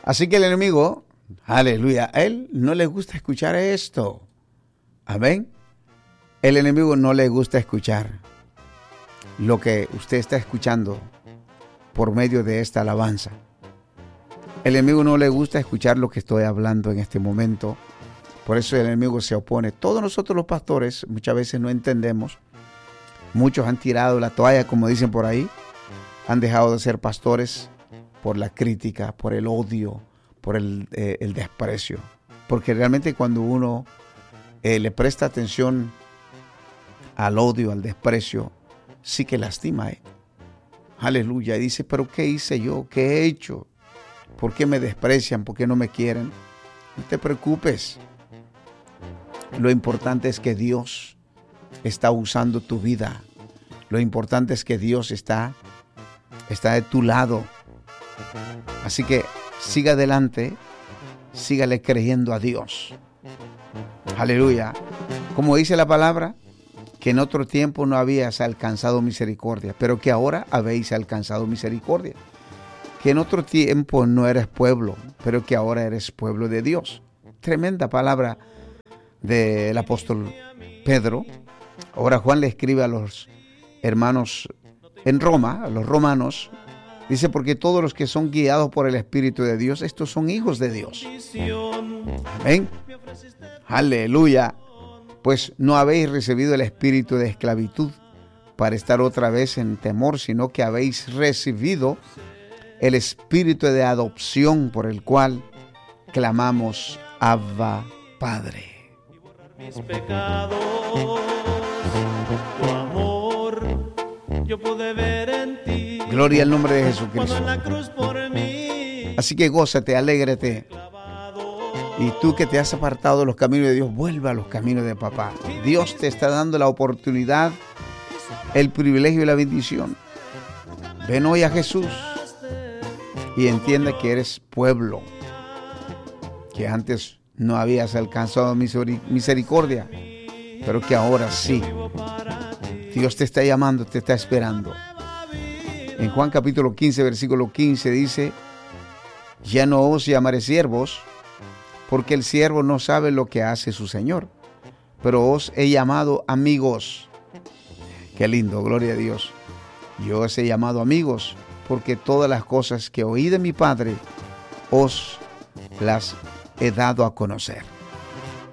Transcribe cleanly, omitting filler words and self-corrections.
Así que el enemigo, aleluya, a él no le gusta escuchar esto. Amén. El enemigo no le gusta escuchar lo que usted está escuchando por medio de esta alabanza. El enemigo no le gusta escuchar lo que estoy hablando en este momento. Por eso el enemigo se opone. Todos nosotros los pastores muchas veces no entendemos. Muchos han tirado la toalla, como dicen por ahí. Han dejado de ser pastores por la crítica, por el odio, por el desprecio. Porque realmente cuando uno le presta atención al odio, al desprecio, sí que lastima. Aleluya. Y dice, pero ¿qué hice yo? ¿Qué he hecho? ¿Por qué me desprecian? ¿Por qué no me quieren? No te preocupes. Lo importante es que Dios está usando tu vida. Lo importante es que Dios está de tu lado. Así que siga adelante, sígale creyendo a Dios. Aleluya. Como dice la palabra, que en otro tiempo no habías alcanzado misericordia, pero que ahora habéis alcanzado misericordia. Que en otro tiempo no eres pueblo, pero que ahora eres pueblo de Dios. Tremenda palabra del apóstol Pedro. Ahora Juan le escribe a los hermanos en Roma, a los romanos. Dice, porque todos los que son guiados por el Espíritu de Dios, estos son hijos de Dios. Amén. Aleluya. Pues no habéis recibido el espíritu de esclavitud para estar otra vez en temor, sino que habéis recibido el espíritu de adopción por el cual clamamos, Abba, Padre. Mis pecados, tu amor, yo pude ver en ti. Gloria al nombre de Jesucristo. Cuando en la cruz por mí. Así que gózate, alégrate. Y tú que te has apartado de los caminos de Dios, vuelve a los caminos de papá. Dios te está dando la oportunidad, el privilegio y la bendición. Ven hoy a Jesús y entiende que eres pueblo, que antes no habías alcanzado misericordia, pero que ahora sí. Dios te está llamando, te está esperando. En Juan capítulo 15, versículo 15 dice, ya no os llamaré siervos, porque el siervo no sabe lo que hace su Señor, pero os he llamado amigos. Qué lindo, gloria a Dios. Yo os he llamado amigos, porque todas las cosas que oí de mi Padre os las he dado a conocer.